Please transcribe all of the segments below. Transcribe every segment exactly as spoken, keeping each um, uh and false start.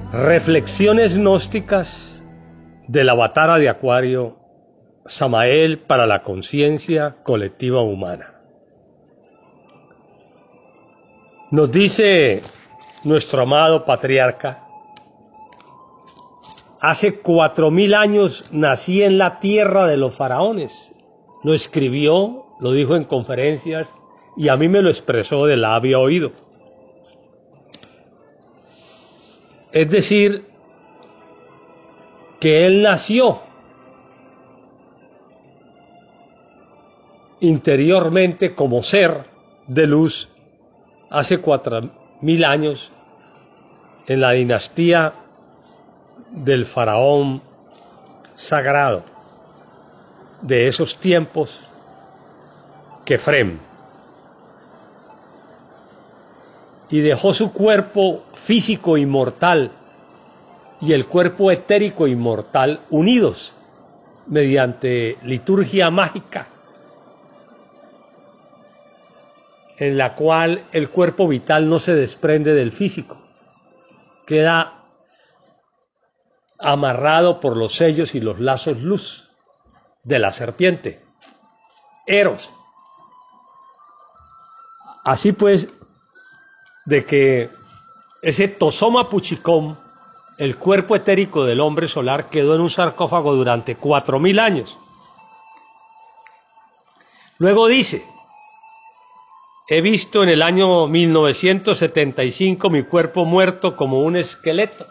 Reflexiones gnósticas del Avatara de Acuario, Samael para la conciencia colectiva humana. Nos dice nuestro amado patriarca: hace cuatro mil años nací en la tierra de los faraones. Lo escribió, lo dijo en conferencias y a mí me lo expresó de labio a oído. Es decir, que él nació interiormente como ser de luz hace cuatro mil años en la dinastía del faraón sagrado de esos tiempos, Kefrem, y dejó su cuerpo físico inmortal y el cuerpo etérico inmortal unidos mediante liturgia mágica, en la cual el cuerpo vital no se desprende del físico, queda amarrado por los sellos y los lazos luz de la serpiente, Eros. Así pues, de que ese Tosoma Puchicom, el cuerpo etérico del hombre solar, quedó en un sarcófago durante cuatro mil años. Luego dice: he visto en el año mil novecientos setenta y cinco mi cuerpo muerto como un esqueleto.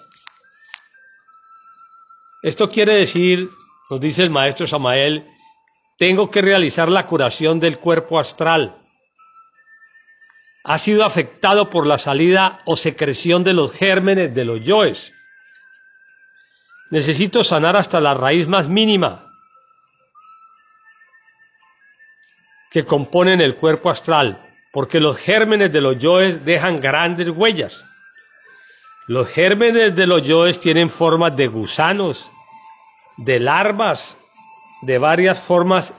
Esto quiere decir, nos dice el maestro Samael, tengo que realizar la curación del cuerpo astral. Ha sido afectado por la salida o secreción de los gérmenes de los yoes. Necesito sanar hasta la raíz más mínima que componen el cuerpo astral, porque los gérmenes de los yoes dejan grandes huellas. Los gérmenes de los yoes tienen formas de gusanos, de larvas, de varias formas